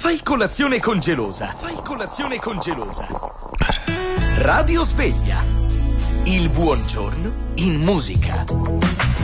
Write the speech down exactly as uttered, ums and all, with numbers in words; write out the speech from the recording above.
Fai colazione con Gelosa. Fai colazione con Gelosa. Radio Sveglia. Il buongiorno in musica.